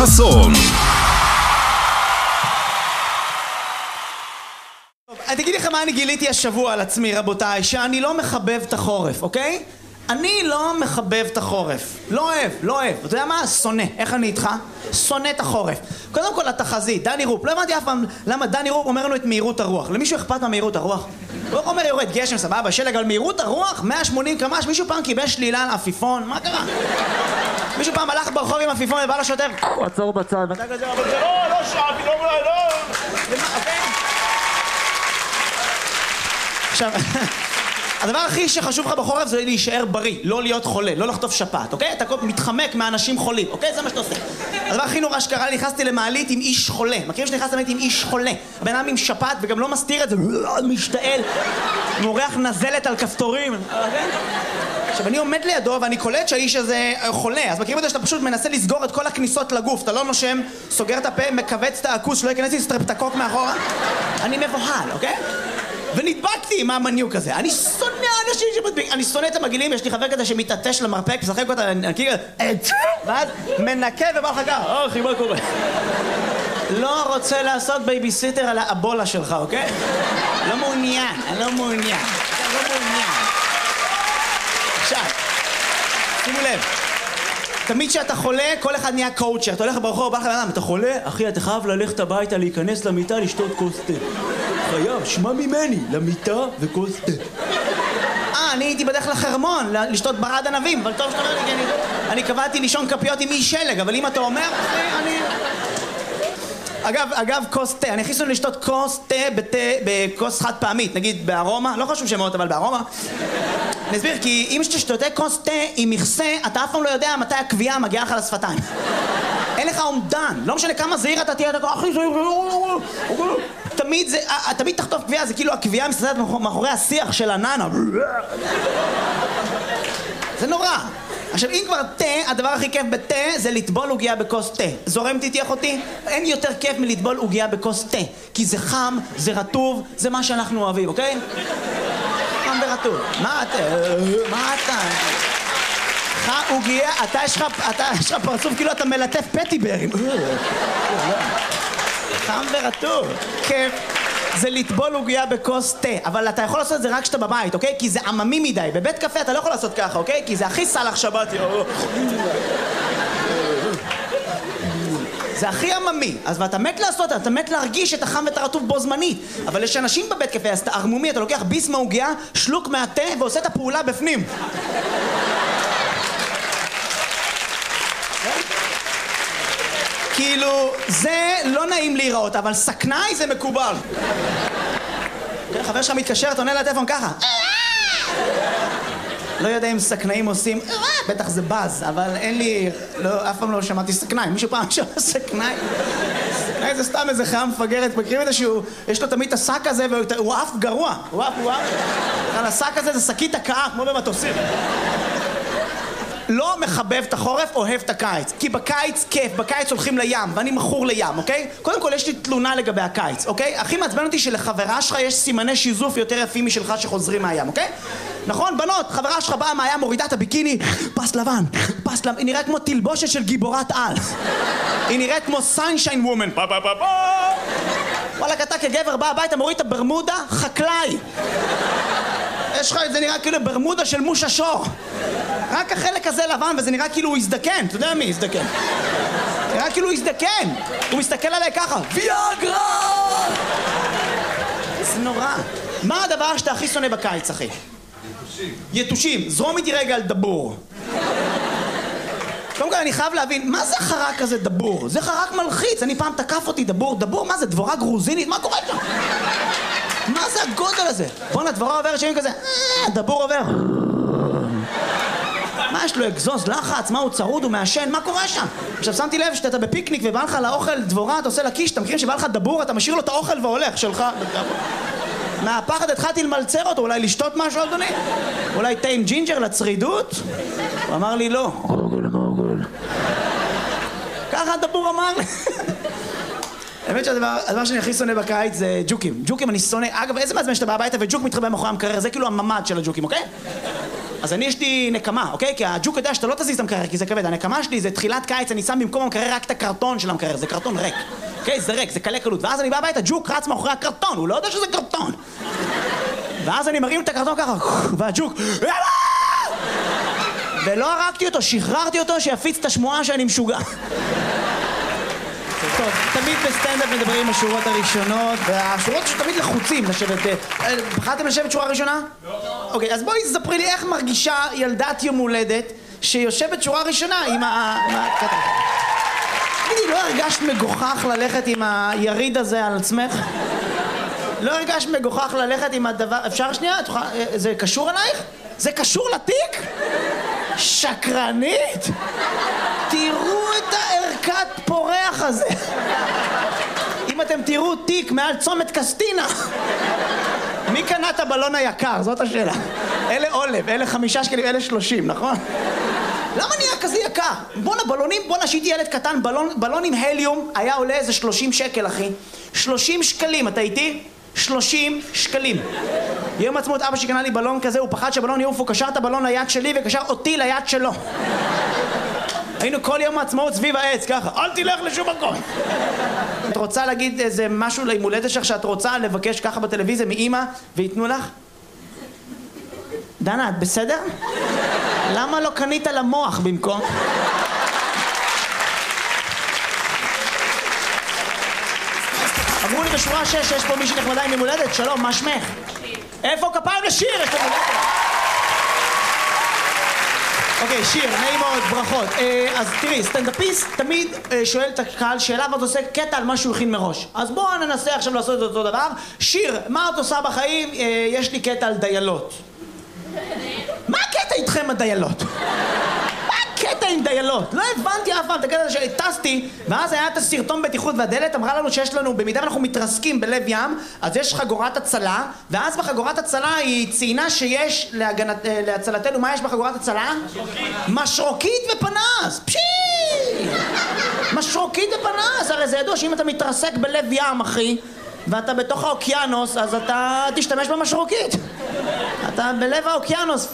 חסון. תגידי לך מה אני גיליתי השבוע על עצמי, רבותיי, שאני לא מחבב את החורף, אוקיי? אני לא מחבב את החורף. לא אוהב. אתה יודע מה? שונא. איך אני איתך? שונא את החורף. קודם כל התחזית, דני רופ. לא הבנתי אף פעם למה דני רופ אומר לנו את מהירות הרוח. למישהו אכפת מהמהירות הרוח? הוא אומר יורד גשם, סבבה, שלג, על מהירות הרוח, 180 קמ"ש. מישהו פעם קיבל שלילה על עפיפון? מה קרה? מישהו פעם הלך ברחוב עם עפיפון ובא לשוטר, עצור בצד. ואתה כזה, אבל זה לא שעתי, לא. עכשיו, הדבר הכי שחשוב לך בחורף זה להישאר בריא, לא להיות חולה, לא לחטוף שפעת, אוקיי? אתה מתחמק מאנשים חולים, אוקיי? זה מה שאתה עושה. הדבר הכי נורא שקרה לי, נכנסתי למעלית עם איש חולה. מכירים שנכנסתי למעלית עם איש חולה? הבן אדם עם שפעת וגם לא מסתיר את זה, משתעל, מורח נזלת על כפתורים. עכשיו, אני עומד לידו ואני קולט שהאיש הזה חולה. אז מכירים את זה שאתה פשוט מנסה לסגור את כל הכניסות לגוף. אתה לא נושם, סוגר את הפה, מכווץ את העכוס, שלא ייכנס לי סטרפטקוק מאחורה. אני מבוהל, אוקיי? ונדבקתי עם המניוק הזה. אני שונא אנשים שמדביק. אני שונא את המגעילים. יש לי חבר כזה שמתעטש למרפק, משחק אותה, ואז מנקה ובא לך ככה. אחי, מה קורה? לא רוצה לעשות בייביסיטר על האבולה שלך, אוקיי? לא מעוניין. עכשיו, שימו לב. תמיד כשאתה חולה, כל אחד נהיה קואוצ'ר. אתה הולך ברחוב, בא לך לאדם, אתה חולה? אחי, אתה חייב ללכת הביתה, להיכנס למיטה, לשתות כוס תה. חייב, שמע ממני, למיטה וכוס תה. אני הייתי בדרך לחרמון, לשתות ברד ענבים, אבל טוב שאתה אומר לי, אני קבעתי לישון כפיות עם איש שלג, אבל אם אתה אומר, אני... אגב, כוס תה, אני הכי שונא לשתות כוס תה בכוס חד פעמית, נגיד בארומה, לא חשוב שמות, אבל בארומה. אני אסביר, כי אם שתשותה כוס תה עם מכסה, אתה אף פעם לא יודע מתי הקביעה מגיעה לך לשפתיים. אין לך אומדן, לא משנה כמה זהיר אתה תהיה, אתה הכי זהיר, תמיד תחטוף קביעה, זה כאילו הקביעה מסתדרת מאחורי השיח של הננה. זה נורא. עכשיו, אם כבר תה, הדבר הכי כיף בתה זה לטבול עוגיה בכוס תה. זורם איתי אחותי? אין יותר כיף מלטבול עוגיה בכוס תה. כי זה חם, זה רטוב, זה מה שאנחנו אוהבים, אוקיי? חם ורטוב. מה אתה? עוגיה, אתה יש לך פרצוף כאילו אתה מלטף פטיברים. חם ורטוב. כיף. זה לטבול עוגיה בכוס תה, אבל אתה יכול לעשות את זה רק כשאתה בבית, אוקיי? כי זה עממי מדי. בבית קפה אתה לא יכול לעשות ככה, אוקיי? כי זה הכי סלח שבתי. זה הכי עממי. אז ואתה מת לעשות, אתה מת להרגיש את החם ואת הרטוב בו זמנית. אבל יש אנשים בבית קפה, אז אתה ערמומי, אתה לוקח ביס מהעוגיה, שלוק מהתה ועושה את הפעולה בפנים. כאילו, זה לא נעים להיראות, אבל סכנאי זה מקובל. חבר שלך מתקשר, אתה עונה לטלפון ככה. לא יודע אם סכנאים עושים, בטח זה בז, אבל אין לי, אף פעם לא שמעתי סכנאי. מישהו פעם שמע סכנאי? סכנאי זה סתם איזה חיה מפגרת, מכירים את זה שהוא, יש לו תמיד את השק הזה, והוא אף גרוע. הוא אף. השק הזה זה שקית הקאה, כמו במטוסים. לא מחבב את החורף, אוהב את הקיץ. כי בקיץ כיף, בקיץ הולכים לים, ואני מכור לים, אוקיי? קודם כל יש לי תלונה לגבי הקיץ, אוקיי? הכי מעצבן אותי שלחברה שלך יש סימני שיזוף יותר יפים משלך שחוזרים מהים, אוקיי? נכון, בנות, חברה שלך באה מהים, מורידה את הביקיני, פס לבן, היא נראית כמו תלבושת של גיבורת על. היא נראית כמו סנשיין וומן. וואלה, אתה כגבר בא הביתה, מוריד את הברמודה, חקלאי. יש לך את זה נראה כאילו ברמודה של מושה שור. רק החלק הזה לבן, וזה נראה כאילו הוא הזדקן. אתה יודע מי הזדקן? נראה כאילו הוא הזדקן. הוא מסתכל עליי ככה, ויאגרה! זה נורא. מה הדבר שאתה הכי שונא בקיץ, אחי? יתושים. זרום איתי רגע על דבור. קודם כל אני חייב להבין, מה זה חרק כזה דבור? זה חרק מלחיץ. אני פעם תקף אותי דבור, מה זה, דבורה גרוזינית? מה קורה שם? מה זה הגודל הזה? בוא'נה, דבורה עוברת שמים כזה, דבור עובר. מה יש לו, אגזוז, לחץ? מה הוא צרוד, הוא מעשן? מה קורה שם? עכשיו שמתי לב שאתה בפיקניק ובא לך לאוכל דבורה, אתה עושה לה קיש, אתה מכיר שבא לך דבור, אתה משאיר לו את האוכל והולך שלך. מהפחד התחלתי למלצר אותו, אולי לשתות משהו, אדוני? אולי תה עם ג'ינג'ר לצרידות? הוא אמר לי לא. ככה הדבור אמר לי. האמת שהדבר שאני הכי שונא בקיץ זה ג'וקים. ג'וקים אני שונא. אגב, איזה מעצבן שאתה בא הביתה וג'וק מתחבא מאחורי המקרר, זה כאילו הממד של הג'וקים, אוקיי? אז יש לי נקמה, אוקיי? כי הג'וק יודע שאתה לא תזיז את המקרר, כי זה כבד. הנקמה שלי זה תחילת קיץ, אני שם במקום המקרר רק את הקרטון של המקרר, זה קרטון ריק. אוקיי? זה ריק, זה קלה קלות. ואז אני בא הביתה, ג'וק רץ מאחורי הקרטון, הוא לא יודע שזה קרטון. ואז אני מרים את הקרטון ככה, והג'וק, ולא הרגתי אותו, שחררתי אותו שיפיץ את השמועה שאני משוגע. טוב, תמיד בסטנדאפ מדברים השורות הראשונות, והשורות שתמיד לחוצים לשבת... בחרתם לשבת שורה ראשונה? לא. אוקיי, אז בואי תספרי לי איך מרגישה ילדת יום הולדת שיושבת שורה ראשונה עם תגידי, לא הרגשת מגוחך ללכת עם היריד הזה על עצמך? לא הרגשת מגוחך ללכת עם הדבר... אפשר שנייה? זה קשור עלייך? זה קשור לתיק? שקרנית? תראו את הערכת פורח הזה. אם אתם תראו תיק מעל צומת קסטינה, מי קנה את הבלון היקר? זאת השאלה. אלה עולב, אלה 5 שקלים, אלה 30, נכון? למה נהיה כזה יקר? בואנה שהייתי ילד קטן, בלון עם הליום היה עולה איזה 30 שקל, אחי. 30 שקלים, אתה איתי? 30 שקלים. יום עצמאות אבא שקנה לי בלון כזה, הוא פחד שהבלון יעוף, הוא קשר את הבלון ליד שלי וקשר אותי ליד שלו. היינו כל יום העצמאות סביב העץ, ככה, אל תלך לשום מקום. את רוצה להגיד איזה משהו ליום הולדת שלך שאת רוצה לבקש ככה בטלוויזיה מאמא ויתנו לך? דנה, את בסדר? למה לא קנית למוח במקום? אמרו לי בשורה 6 שיש פה מישהי נחמדה עם יום הולדת, שלום, מה שמך? איפה כפיים לשיר? יש לנו הולדת. אוקיי, שיר, נעים מאוד, ברכות. אז תראי, סטנדאפיסט תמיד שואל את הקהל שאלה ואת עושה קטע על מה שהוא הכין מראש. אז בואו ננסה עכשיו לעשות את אותו דבר. שיר, מה את עושה בחיים? יש לי קטע על דיילות. מה הקטע איתכם הדיילות? מה הקטע עם דיילות? לא הבנתי אף פעם את הקטע שטסתי, ואז היה את הסרטון בטיחות והדלת אמרה לנו שיש לנו, במידה ואנחנו מתרסקים בלב ים, אז יש חגורת הצלה, ואז בחגורת הצלה היא ציינה שיש להצלתנו, מה יש בחגורת הצלה? משרוקית ופנס! פשי! משרוקית ופנס! הרי זה ידוע שאם אתה מתרסק בלב ים, אחי, ואתה בתוך האוקיינוס, אז אתה תשתמש במשרוקית. אתה בלב האוקיינוס.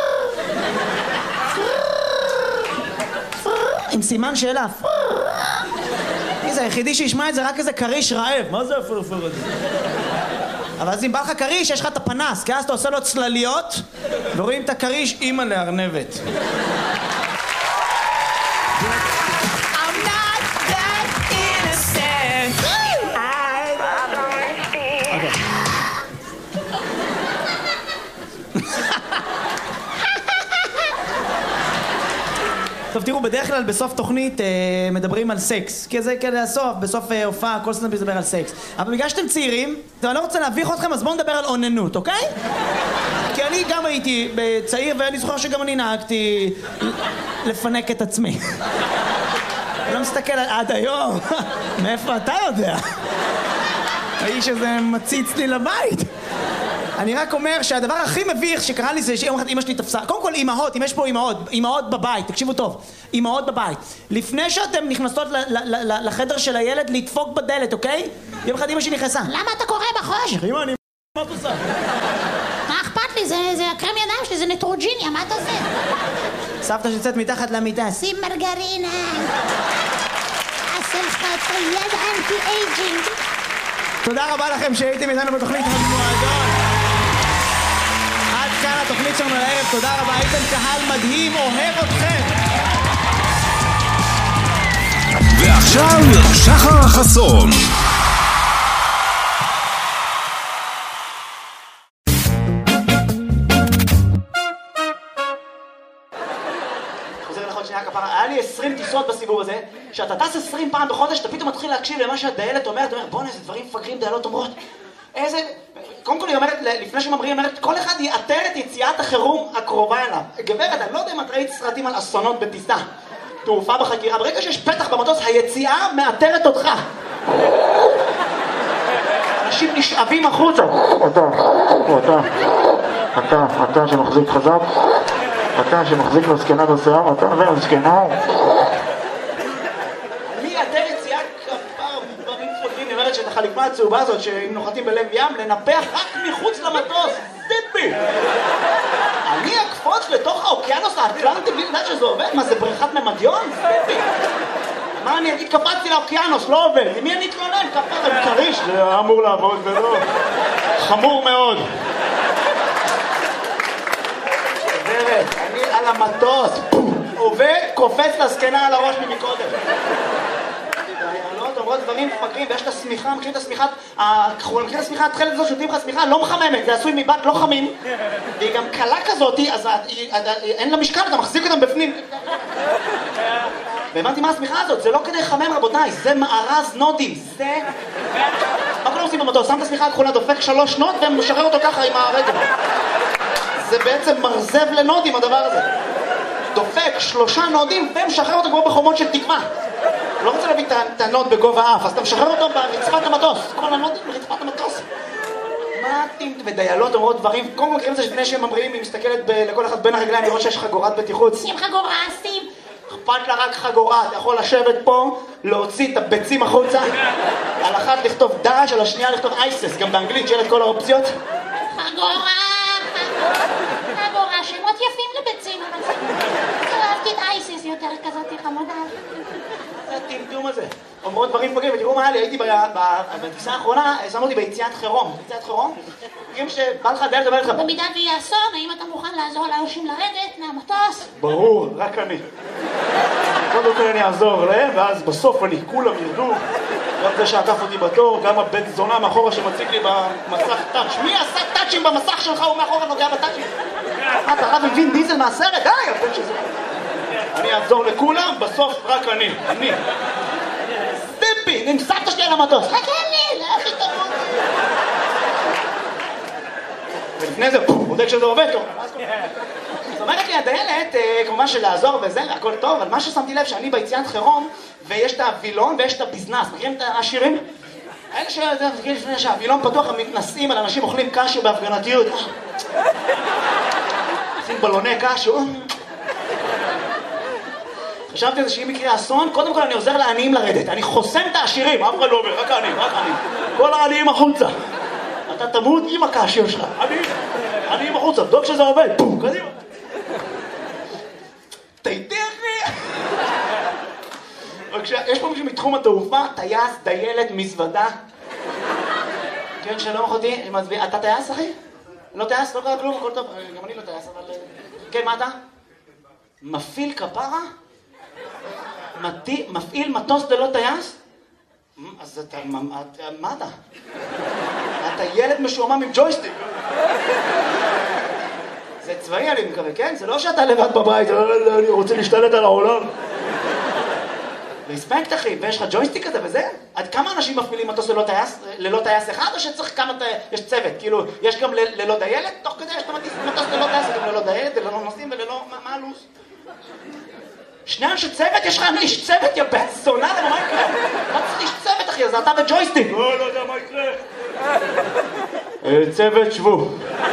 עם סימן שאלה. זה היחידי שישמע את זה רק איזה קריש רעב. מה זה הפרפר הזה? אבל אז אם בא לך קריש, יש לך את הפנס, כי אז אתה עושה לו צלליות, ורואים את הקריש אימא לארנבת. טוב, תראו, בדרך כלל בסוף תוכנית מדברים על סקס. כי זה כדי הסוף, בסוף הופעה, כל סטנדאפיסט מדבר על סקס. אבל בגלל שאתם צעירים, אני לא רוצה להביך אתכם, אז בואו נדבר על אוננות, אוקיי? כי אני גם הייתי צעיר, ואני זוכר שגם אני נהגתי לפנק את עצמי. אני לא מסתכל עד היום. מאיפה אתה יודע? האיש הזה מציץ לי לבית. אני רק אומר שהדבר הכי מביך שקרה לי זה שיום אחד אמא שלי תפסה. קודם כל אימהות, אם יש פה אימהות בבית, תקשיבו טוב, אימהות בבית. לפני שאתם נכנסות לחדר של הילד לדפוק בדלת, אוקיי? יום אחד אמא שלי נכנסה. למה אתה קורא בחושך? אמא, מה את עושה? מה אכפת לי? זה הקרם ידיים שלי, זה נטרוג'יניה, מה אתה עושה? סבתא שיצאת מתחת למיטה. שים מרגרינה. עשה לך את היד אנטי-אייג'ינג. תודה רבה לכם שהייתם איתנו בתוכנית המועדון. עד כאן התוכנית שלנו לערב, תודה רבה, הייתם קהל מדהים, אוהב אתכם. ועכשיו שחר חסון. היה לי 20 טיסות בסיבוב הזה, שאתה טס 20 פעם בחודש, אתה פתאום מתחיל להקשיב למה שהדיילת אומרת, אתה אומר, בוא'נה, איזה דברים מפגרים דיילות אומרות. איזה... קודם כל היא אומרת, לפני שממריאים, אומרת, כל אחד יאתר את יציאת החירום הקרובה אליו. גברת, אני לא יודע אם את ראית סרטים על אסונות בטיסה, תעופה בחקירה, ברגע שיש פתח במטוס, היציאה מאתרת אותך. אנשים נשאבים החוצה. אתה שמחזיק חזק. אתה שמחזיק לזקנה בשיער, אתה והזקנה. מי יתר יציאה כפר דברים פוגעים? היא אומרת שאת החליפה הצהובה הזאת שאם נוחתים בלב ים, לנפח רק מחוץ למטוס. טיפי! אני אקפוץ אוקיינוס האטלנטי, בלי לדעת שזה עובד? מה, זה בריכת ממדיון? מה אני אגיד? קפצתי לאוקיינוס, לא עובד. למי אני אתלונן? כפר עם כריש. זה אמור לעבוד ולא. חמור מאוד. עוברת, אני על המטוס. עובד, קופץ לזקנה על הראש ממקודם. דיילות אומרות דברים מפגרים, ויש את השמיכה, מכירים את השמיכה, מכירים את השמיכה, התחלת הזאת שותים לך שמיכה, לא מחממת, זה עשוי מבט לא חמים, והיא גם קלה כזאת, אז אין לה משקל, אתה מחזיק אותם בפנים. והבנתי מה השמיכה הזאת, זה לא כדי לחמם רבותיי, זה מארז נודים, זה... מה כולם עושים במטוס? שם את השמיכה הכחולה, דופק 3 נוד ומשחרר אותו ככה עם הרגל. זה בעצם מרזב לנודים הדבר הזה. דופק 3 נודים ומשחרר אותו כמו בחומות של תקווה. לא רוצה להביא את הנוד בגובה האף, אז אתה משחרר אותו ברצפת המטוס. כל הנודים ברצפת המטוס. מה אתם ודיילות אומרות דברים? קודם כל מכירים את זה לפני שהם ממריאים, היא מסתכלת לכל אחד בין הרגליים לראות שיש חגורת בטיחות. שים חגורה, שים. אכפת לה רק חגורה, אתה יכול לשבת פה, להוציא את הביצים החוצה, על אחת לכתוב דאעש, על השנייה לכתוב אייסס, גם באנגלית שיהיה את כל האופציות. חגורה, חגורה, שמות יפים לביצים, אבל אהבתי את אייסס יותר כזאת חמודה. זה הטמטום הזה. אומרות דברים פגרים, ותראו מה היה לי, הייתי בטיסה האחרונה, שמו אותי ביציאת חירום. ביציאת חירום? תראים שבא לך דלת ובא לך... במידה ויהיה אסון, האם אתה מוכן לעזור לאנשים לרדת מהמטוס? ברור, רק אני. קודם כל אני אעזור להם, ואז בסוף אני, כולם ירדו. גם זה שעקף אותי בתור, גם הבית זונה מאחורה שמציג לי במסך טאץ'. מי עשה טאצ'ים במסך שלך? הוא מאחורה נוגע בטאצ'ים. אתה רב עם וין דיזל מהסרט? די, הבן שזה. אני אעזור לכולם, בסוף רק אני. אני. סטימפי, נמסעת שלי על המטוס. חכה לי, לאחי תמות. ולפני זה, בודק שזה עובד, זאת אומרת לי הדיילת, כמובן שלעזור וזה, הכל טוב, אבל מה ששמתי לב שאני ביציאת חירום, ויש את הווילון ויש את הביזנס, מכירים את השירים? האלה לפני שהווילון פתוח, הם מתנסים על אנשים אוכלים קשו בהפגנתיות. עושים בלוני קשו. חשבתי על זה שאם יקרה אסון, קודם כל אני עוזר לעניים לרדת. אני חוסם את העשירים, אף אחד לא אומר, רק העניים, רק העניים. כל העניים החוצה. אתה תמות עם הקשו שלך. עניים החוצה, דוק שזה עובד. פום, קדימה. תייתי אחי. יש פה מישהו מתחום התעופה, טייס, דיילת, מזוודה. כן, שלום אחותי, אתה טייס אחי? לא טייס? לא קרה כלום, הכל טוב. גם אני לא טייס, אבל... כן, מה אתה? מפעיל כפרה? מפעיל מטוס ללא טייס? אז אתה... מה אתה? אתה ילד משועמם עם ג'ויסטיק. זה צבאי אני מקווה, כן? זה לא שאתה לבד בבית, אני רוצה להשתלט על העולם. רספקט אחי, ויש לך ג'ויסטיק כזה וזה? עד כמה אנשים מפעילים מטוס ללא טייס אחד, או שצריך כמה... יש צוות, כאילו, יש גם ללא דיילת? תוך כדי יש מטוס ללא טייס, גם ללא דיילת, ללא נוסעים וללא... מה הלו"ז? שני אנשי צוות? יש לך איש צוות, יא בן זונה, למה מה יקרה? מה צריך איש צוות אחי, אז אתה וג'ויסטיק. לא יודע מה יקרה. צוות, שבו.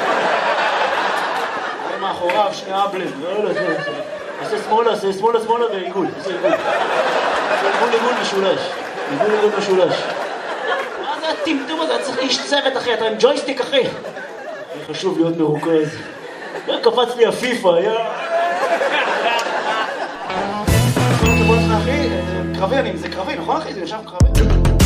אני מאחוריו, שני אבלים. עושה שמאלה ועיגול. עושה עיגול משולש. עיגול משולש. מה זה הטמטום הזה? צריך איש צוות אחי, אתה עם ג'ויסטיק אחי. חשוב להיות מרוכז. קפץ לי הפיפה, יא. אחי, קרבי, זה קרבי, נכון אחי? זה יושב קרבי.